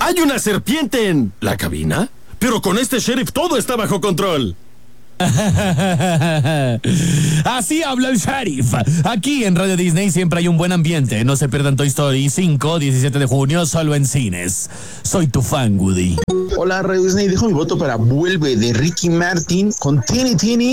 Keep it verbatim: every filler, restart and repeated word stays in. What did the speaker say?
¡Hay una serpiente en la cabina! Pero con este sheriff todo está bajo control. Así habla el sheriff. Aquí en Radio Disney siempre hay un buen ambiente. No se pierdan Toy Story cinco, diecisiete de junio, solo en cines. Soy tu fan, Woody. Hola, Radio Disney. Dejo mi voto para Vuelve de Ricky Martin con Tini Tini.